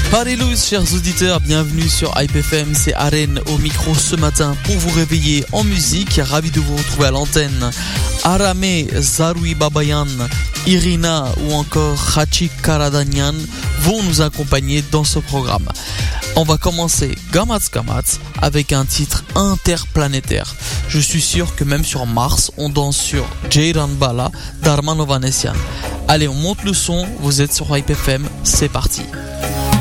Pareilous, chers auditeurs, bienvenue sur Hype FM, c'est Aren au micro ce matin pour vous réveiller en musique. Ravi de vous retrouver à l'antenne. Arame, Zarui Babayan, Irina ou encore Hachi Karadanian vont nous accompagner dans ce programme. On va commencer Gamats Gamats avec un titre interplanétaire. Je suis sûr que même sur Mars, on danse sur Jairan Bala d'Arman Ovanessian. Allez, on monte le son, vous êtes sur Hype FM, c'est parti.